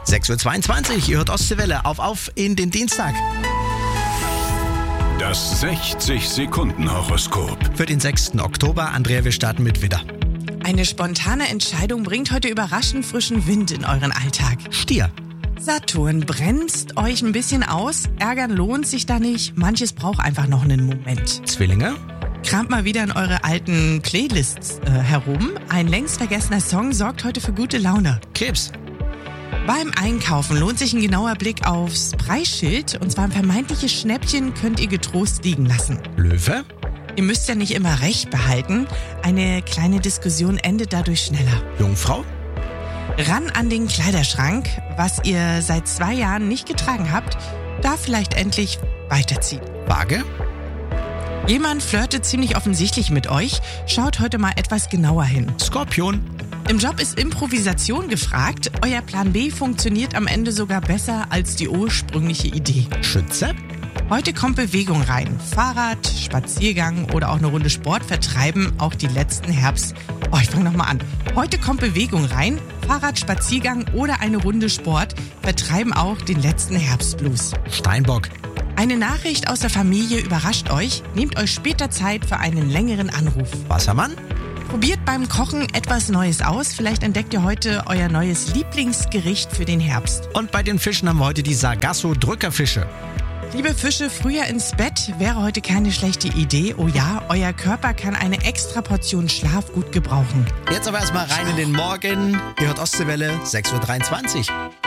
6.22 Uhr, ihr hört Ostseewelle. Auf in den Dienstag. Das 60-Sekunden-Horoskop. Für den 6. Oktober. Andrea, wir starten mit Widder. Eine spontane Entscheidung bringt heute überraschend frischen Wind in euren Alltag. Stier. Saturn, bremst euch ein bisschen aus. Ärgern lohnt sich da nicht. Manches braucht einfach noch einen Moment. Zwillinge. Kramt mal wieder in eure alten Playlists herum. Ein längst vergessener Song sorgt heute für gute Laune. Krebs. Beim Einkaufen lohnt sich ein genauer Blick aufs Preisschild. Und zwar ein vermeintliches Schnäppchen könnt ihr getrost liegen lassen. Löwe. Ihr müsst ja nicht immer Recht behalten. Eine kleine Diskussion endet dadurch schneller. Jungfrau. Ran an den Kleiderschrank. Was ihr seit 2 Jahren nicht getragen habt, darf vielleicht endlich weiterziehen. Waage. Jemand flirtet ziemlich offensichtlich mit euch. Schaut heute mal etwas genauer hin. Skorpion. Im Job ist Improvisation gefragt. Euer Plan B funktioniert am Ende sogar besser als die ursprüngliche Idee. Schütze. Heute kommt Bewegung rein. Fahrrad, Spaziergang oder auch eine Runde Sport vertreiben auch die letzten Herbst... Oh, ich fange nochmal an. Heute kommt Bewegung rein. Fahrrad, Spaziergang oder eine Runde Sport vertreiben auch den letzten Herbstblues. Steinbock. Eine Nachricht aus der Familie überrascht euch. Nehmt euch später Zeit für einen längeren Anruf. Wassermann. Probiert beim Kochen etwas Neues aus. Vielleicht entdeckt ihr heute euer neues Lieblingsgericht für den Herbst. Und bei den Fischen haben wir heute die Sargasso-Drückerfische. Liebe Fische, früher ins Bett wäre heute keine schlechte Idee. Oh ja, euer Körper kann eine extra Portion Schlaf gut gebrauchen. Jetzt aber erstmal rein in den Morgen. Ihr hört Ostseewelle, 6.23 Uhr.